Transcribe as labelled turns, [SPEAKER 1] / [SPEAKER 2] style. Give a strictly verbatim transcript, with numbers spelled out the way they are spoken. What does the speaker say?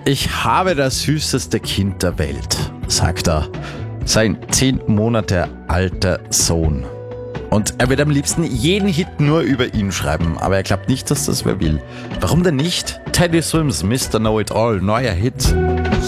[SPEAKER 1] Ich habe das süßeste Kind der Welt, sagt er. Sein zehn Monate alter Sohn. Und er wird am liebsten jeden Hit nur über ihn schreiben, aber er glaubt nicht, dass das wer will. Warum denn nicht? Teddy Swims, Mister Know-It-All, neuer Hit.